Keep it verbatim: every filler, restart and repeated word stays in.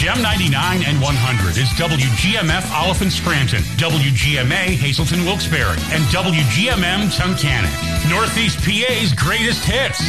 Gem ninety-nine and one hundred is W G M F Oliphant Scranton, W G M A Hazleton Wilkes-Barre, and W G M M Tunkhannock. Northeast P A's greatest hits.